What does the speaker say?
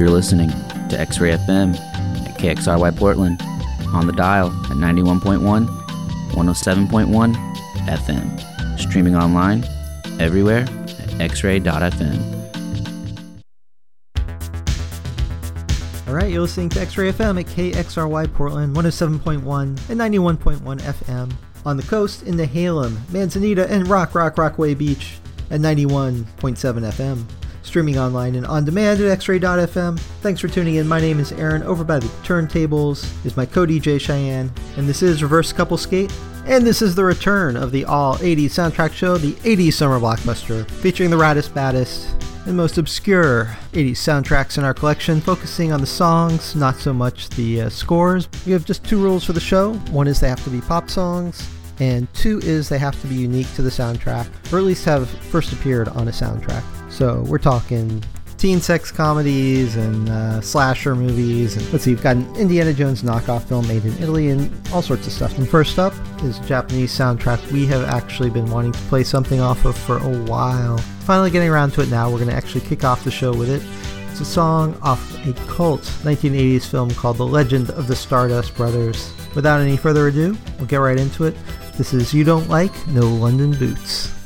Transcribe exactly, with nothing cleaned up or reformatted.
You're listening to X-Ray F M at K X R Y Portland, on the dial at ninety-one point one, one oh seven point one F M. Streaming online everywhere at x ray dot f m. All right, you're listening to X-Ray F M at K X R Y Portland, one oh seven point one and ninety-one point one F M. On the coast in Nehalem, Manzanita, and Rock Rock Rockaway Beach at ninety-one point seven F M. Streaming online and on demand at x ray dot f m. Thanks for tuning in. My name is Aaron. Over by the turntables is my co-D J Cheyenne, and this is Reverse Couple Skate. And this is the return of the all eighties soundtrack show, the eighties Summer Blockbuster, featuring the raddest, baddest, and most obscure eighties soundtracks in our collection, focusing on the songs, not so much the uh, scores. We have just two rules for the show. One is they have to be pop songs, and two is they have to be unique to the soundtrack, or at least have first appeared on a soundtrack. So we're talking teen sex comedies and uh, slasher movies, and let's see, we've got an Indiana Jones knockoff film made in Italy and all sorts of stuff. And first up is a Japanese soundtrack we have actually been wanting to play something off of for a while. Finally getting around to it now. We're going to actually kick off the show with it. It's a song off a cult nineteen eighties film called The Legend of the Stardust Brothers. Without any further ado, we'll get right into it. This is You Don't Like No London Boots.